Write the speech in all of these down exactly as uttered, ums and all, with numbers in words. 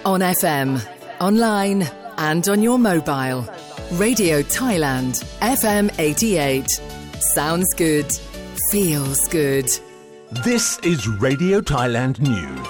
On F M, online and on your mobile. Radio Thailand, F M eighty-eight. Sounds good. Feels good. This is Radio Thailand News.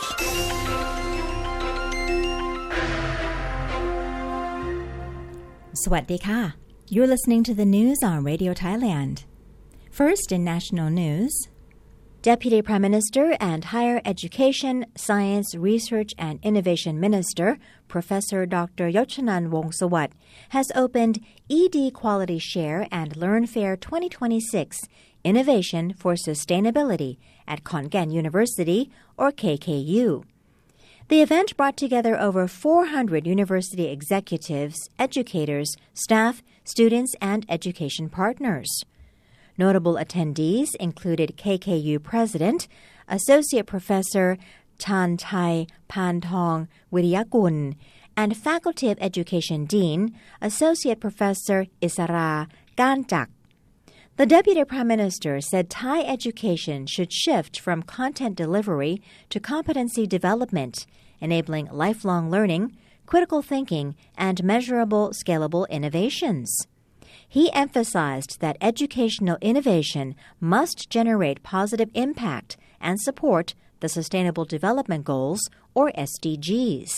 Sawasdee ka. You're listening to the news on Radio Thailand. First in national news, Deputy Prime Minister and Higher Education, Science, Research and Innovation Minister, Professor Doctor Yochanan Wongsuwat, has opened E D Quality Share and Learn Fair twenty twenty-six Innovation for Sustainability at Khon Kaen University, or K K U. The event brought together over four hundred university executives, educators, staff, students, and education partners. Notable attendees included K K U President, Associate Professor Tan Thai Pantong Wiriyakul, and Faculty of Education Dean, Associate Professor Isara Kanchak. The Deputy Prime Minister said Thai education should shift from content delivery to competency development, enabling lifelong learning, critical thinking, and measurable, scalable innovations. He emphasized that educational innovation must generate positive impact and support the Sustainable Development Goals, or S D Gs.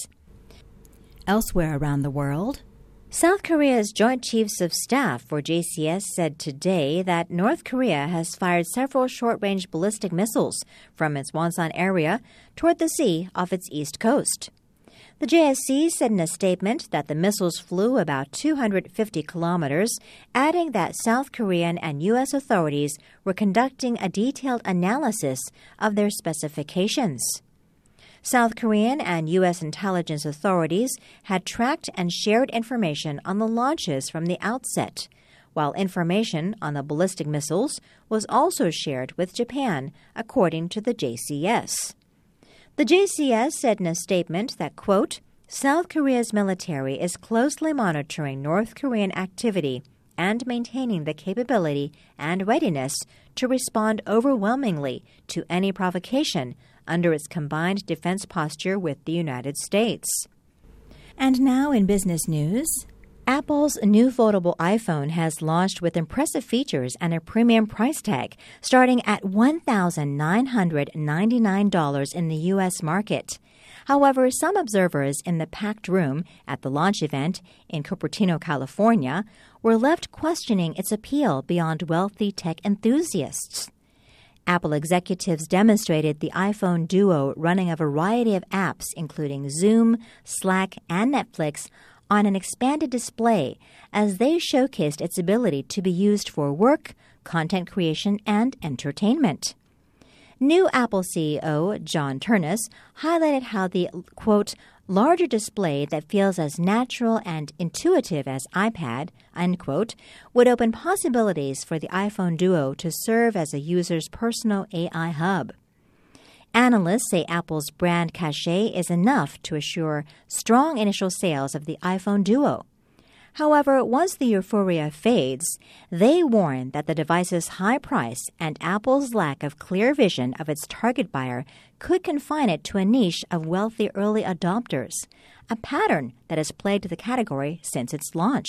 Elsewhere around the world, South Korea's Joint Chiefs of Staff for J C S said today that North Korea has fired several short-range ballistic missiles from its Wonsan area toward the sea off its east coast. The J S C said in a statement that the missiles flew about two hundred fifty kilometers, adding that South Korean and U S authorities were conducting a detailed analysis of their specifications. South Korean and U S intelligence authorities had tracked and shared information on the launches from the outset, while information on the ballistic missiles was also shared with Japan, according to the J C S. The J C S said in a statement that, quote, South Korea's military is closely monitoring North Korean activity and maintaining the capability and readiness to respond overwhelmingly to any provocation under its combined defense posture with the United States. And now in business news, Apple's new foldable iPhone has launched with impressive features and a premium price tag, starting at one thousand nine hundred ninety-nine dollars in the U S market. However, some observers in the packed room at the launch event in Cupertino, California, were left questioning its appeal beyond wealthy tech enthusiasts. Apple executives demonstrated the iPhone Duo running a variety of apps, including Zoom, Slack, and Netflix, on an expanded display as they showcased its ability to be used for work, content creation, and entertainment. New Apple C E O John Ternus highlighted how the, quote, larger display that feels as natural and intuitive as iPad, unquote, would open possibilities for the iPhone Duo to serve as a user's personal A I hub. Analysts say Apple's brand cachet is enough to assure strong initial sales of the iPhone Duo. However, once the euphoria fades, they warn that the device's high price and Apple's lack of clear vision of its target buyer could confine it to a niche of wealthy early adopters, a pattern that has plagued the category since its launch.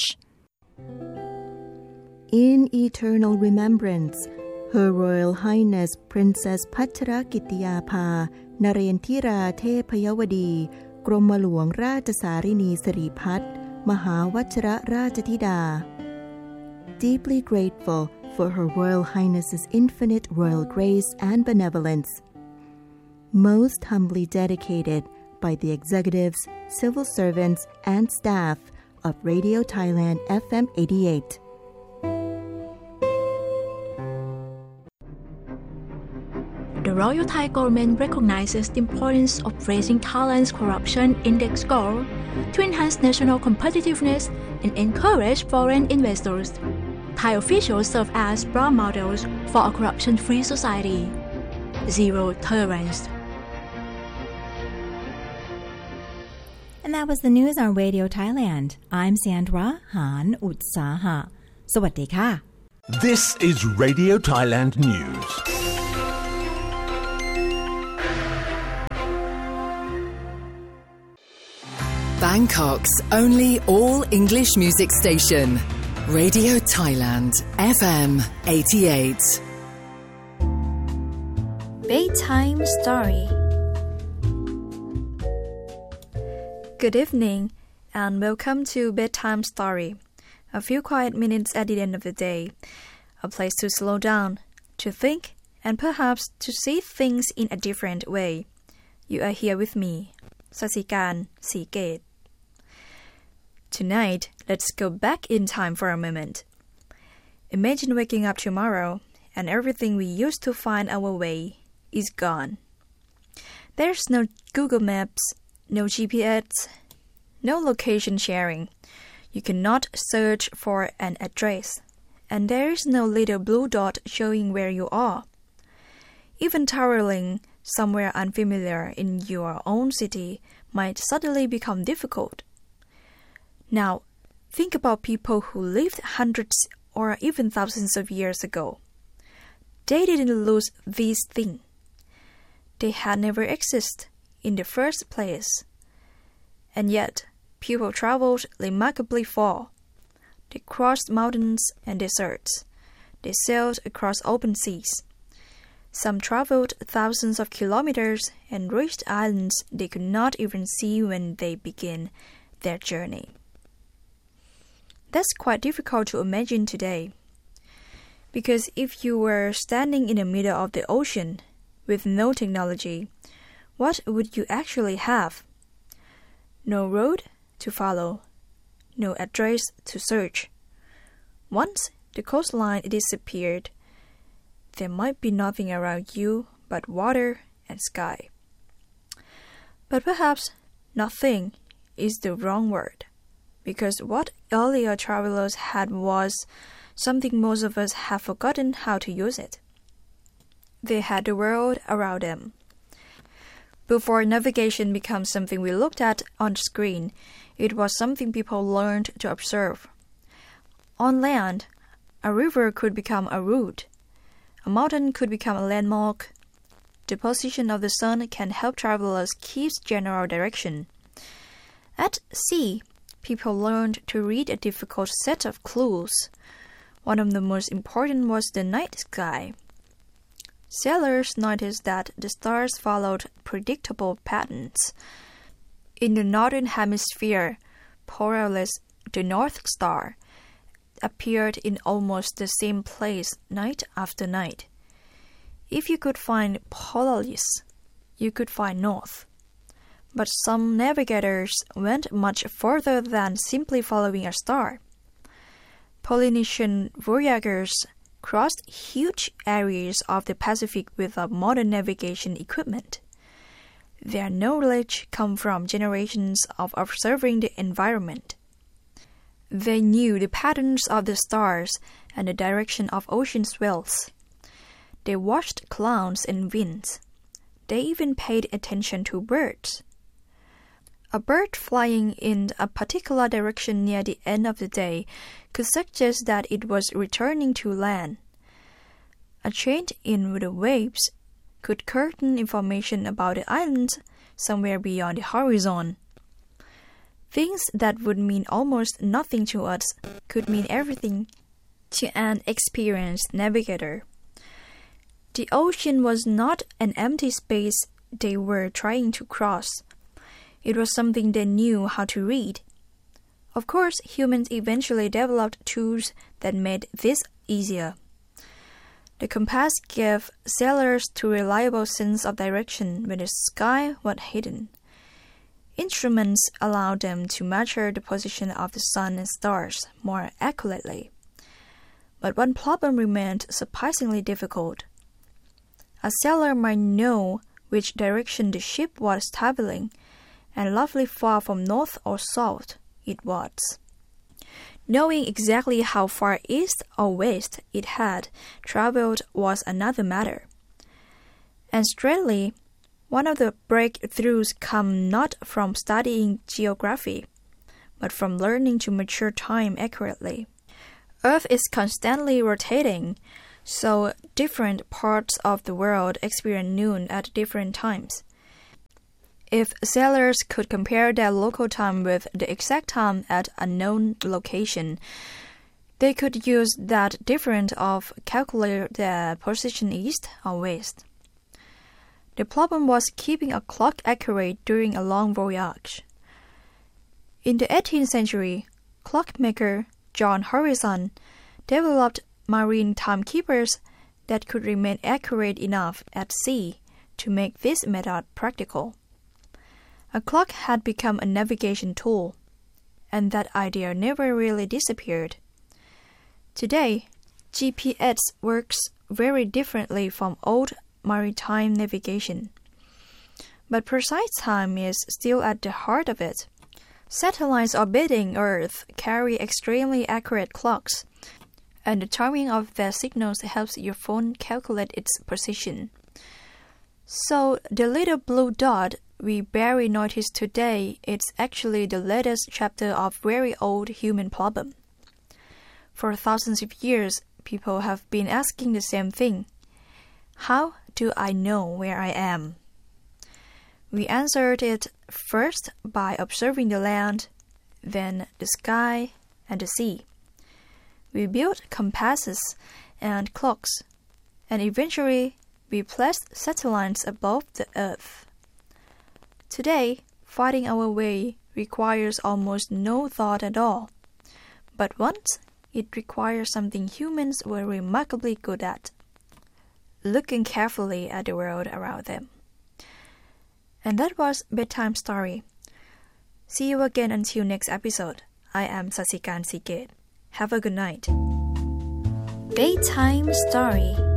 In eternal remembrance, Her Royal Highness Princess Pachrakitiyapha Narendra Thepayawadi Gromalwang Rajasarini Siripat Mahawachara Rajatida. Deeply grateful for Her Royal Highness's infinite royal grace and benevolence. Most humbly dedicated by the executives, civil servants, and staff of Radio Thailand F M eighty-eight. The Royal Thai government recognizes the importance of raising Thailand's corruption index score to enhance national competitiveness and encourage foreign investors. Thai officials serve as role models for a corruption-free society. Zero tolerance. And that was the news on Radio Thailand. I'm Sandra Han Utsaha. Sawasdee ka. This is Radio Thailand News. Bangkok's only all-English music station. Radio Thailand, F M eighty-eight. Bedtime Story. Good evening and welcome to Bedtime Story. A few quiet minutes at the end of the day. A place to slow down, to think, and perhaps to see things in a different way. You are here with me, Sasikan Seegate. Tonight, let's go back in time for a moment. Imagine waking up tomorrow and everything we used to find our way is gone. There's no Google Maps, no G P S, no location sharing. You cannot search for an address, and there is no little blue dot showing where you are. Even traveling somewhere unfamiliar in your own city might suddenly become difficult. Now, think about people who lived hundreds or even thousands of years ago. They didn't lose these things. They had never existed in the first place. And yet, people traveled remarkably far. They crossed mountains and deserts. They sailed across open seas. Some traveled thousands of kilometers and reached islands they could not even see when they began their journey. That's quite difficult to imagine today. Because if you were standing in the middle of the ocean with no technology, what would you actually have? No road to follow, no address to search. Once the coastline disappeared, there might be nothing around you but water and sky. But perhaps nothing is the wrong word, because what earlier travelers had was something most of us have forgotten how to use it. They had the world around them. Before navigation becomes something we looked at on the screen, it was something people learned to observe. On land, a river could become a route. A mountain could become a landmark. The position of the sun can help travelers keep general direction. At sea, people learned to read a difficult set of clues. One of the most important was the night sky. Sailors noticed that the stars followed predictable patterns. In the northern hemisphere, Polaris, the North Star, appeared in almost the same place night after night. If you could find Polaris, you could find North. But some navigators went much further than simply following a star. Polynesian voyagers crossed huge areas of the Pacific without modern navigation equipment. Their knowledge came from generations of observing the environment. They knew the patterns of the stars and the direction of ocean swells. They watched clouds and winds. They even paid attention to birds. A bird flying in a particular direction near the end of the day could suggest that it was returning to land. A change in the waves could curtain information about the island somewhere beyond the horizon. Things that would mean almost nothing to us could mean everything to an experienced navigator. The ocean was not an empty space they were trying to cross. It was something they knew how to read. Of course, humans eventually developed tools that made this easier. The compass gave sailors a reliable sense of direction when the sky was hidden. Instruments allowed them to measure the position of the sun and stars more accurately. But one problem remained surprisingly difficult. A sailor might know which direction the ship was traveling, and lovely far from north or south it was. Knowing exactly how far east or west it had traveled was another matter. And strangely, one of the breakthroughs come not from studying geography, but from learning to measure time accurately. Earth is constantly rotating, so different parts of the world experience noon at different times. If sailors could compare their local time with the exact time at a known location, they could use that difference of calculate their position east or west. The problem was keeping a clock accurate during a long voyage. In the eighteenth century, clockmaker John Harrison developed marine timekeepers that could remain accurate enough at sea to make this method practical. A clock had become a navigation tool, and that idea never really disappeared. Today, G P S works very differently from old maritime navigation. But precise time is still at the heart of it. Satellites orbiting Earth carry extremely accurate clocks, and the timing of their signals helps your phone calculate its position. So the little blue dot we barely notice today is actually the latest chapter of very old human problem. For thousands of years, people have been asking the same thing. How do I know where I am? We answered it first by observing the land, then the sky and the sea. We built compasses and clocks, and eventually we placed satellites above the Earth. Today, finding our way requires almost no thought at all, but once it requires something humans were remarkably good at: looking carefully at the world around them. And that was Bedtime Story. See you again until next episode. I am Sasikan Siket. Have a good night. Bedtime Story.